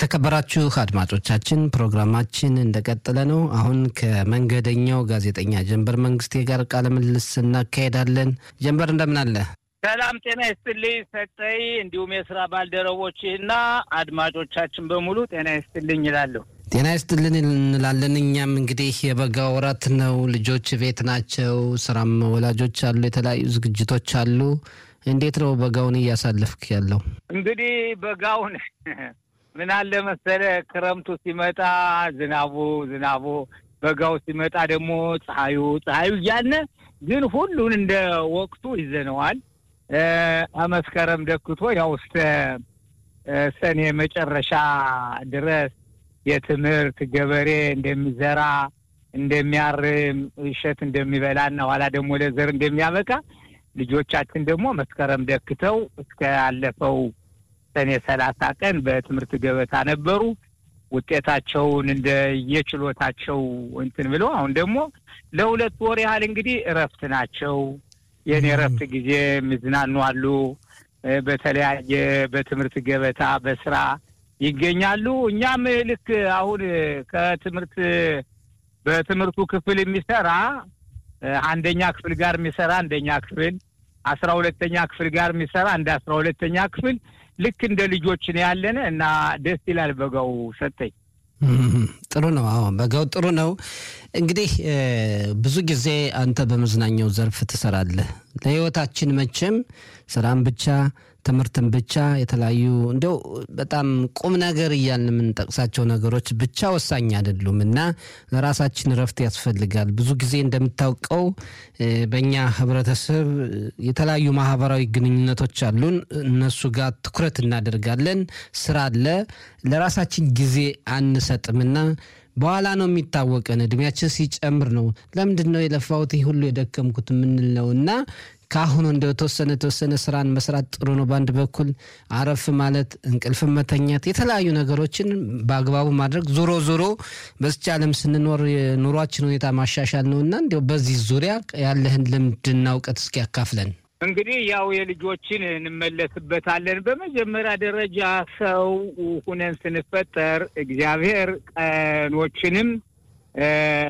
የተከበራችሁ አድማጮቻችን ፕሮግራማችን እንደቀጠለ ነው። አሁን ከመንገደኛው ጋዜጠኛ ጀንበር መንግስቴ ጋር ቃለ ምልልስ እናካሄዳለን። ጀንበር እንደምን አለ? ሰላም ጤና ይስጥልኝ ሰጠይ፣ እንዲሁም የሥራ ባልደረቦችና አድማጮቻችን በሙሉ ጤና ይስጥልኝ ይላሉ። ጤና ይስጥልን እንላለን። እኛም እንግዲህ የበጋ ወራት ነው፣ ልጆች ቤት ናቸው፣ ስራም ወላጆች አሉ፣ የተለያዩ ዝግጅቶች አሉ። እንዴት ነው በጋውን እያሳለፍክ ያለው? እንግዲህ በጋውን ምን አለ መሰለ፣ ክረምቱ ሲመጣ ዝናቡ በጋው ሲመጣ ደግሞ ፀሐዩ እያለ ግን ሁሉን እንደ ወቅቱ ይዘነዋል። መስከረም ደክቶ ያው እስከ ሰኔ መጨረሻ ድረስ የትምህርት ገበሬ እንደሚዘራ እንደሚያርም እሸት እንደሚበላና ኋላ ደግሞ ለዘር እንደሚያበቃ ልጆቻችን ደግሞ መስከረም ደክተው እስከ አለፈው ሰኔ 30 ቀን በትምህርት ገበታ ነበሩ። ውጤታቸውን እንደ የችሎታቸው እንትን ብለው አሁን ደግሞ ለሁለት ወር ያህል እንግዲህ እረፍት ናቸው። የኔ እረፍት ጊዜ ምዝናኑ አሉ። በተለያየ በትምህርት ገበታ በስራ ይገኛሉ። እኛም ልክ አሁን በትምህርቱ ክፍል የሚሰራ አንደኛ ክፍል ጋር የሚሰራ አንደኛ ክፍል 12ኛ ክፍል ጋር የሚሰራ እንደ 12ኛ ክፍል ልክ እንደ ልጆች ነው ያለነ እና ደስ ይላል በጋው ሰጠኝ። ጥሩ ነው። አዎ በጋው ጥሩ ነው። እንግዲህ ብዙ ጊዜ አንተ በመዝናኛው ዘርፍ ትሰራለህ። ለህይወታችን መቼም ስራን ብቻ ትምህርትን ብቻ የተለያዩ እንደው በጣም ቁም ነገር እያልን የምንጠቅሳቸው ነገሮች ብቻ ወሳኝ አይደሉም እና ለራሳችን ረፍት ያስፈልጋል። ብዙ ጊዜ እንደምታውቀው በእኛ ህብረተሰብ የተለያዩ ማህበራዊ ግንኙነቶች አሉን። እነሱ ጋር ትኩረት እናደርጋለን። ስራ አለ፣ ለራሳችን ጊዜ አንሰጥምና በኋላ ነው የሚታወቀን። እድሜያችን ሲጨምር ነው ለምንድነው የለፋሁት ይሄ ሁሉ የደከምኩት ምንል ነውና ካሁን እንደው ተወሰነ ስራን መስራት ጥሩ ነው። በአንድ በኩል አረፍ ማለት እንቅልፍ መተኛት የተለያዩ ነገሮችን በአግባቡ ማድረግ ዞሮ በዚህ ዓለም ስንኖር ኑሯችን ሁኔታ ማሻሻል ነውና እንደው በዚህ ዙሪያ ያለህን ልምድና ዕውቀት እስኪ ያካፍለን። እንግዲህ ያው የልጆችን እንመለስበታለን። በመጀመሪያ ደረጃ ሰው ሆነን ስንፈጠር እግዚአብሔር ቀኖችንም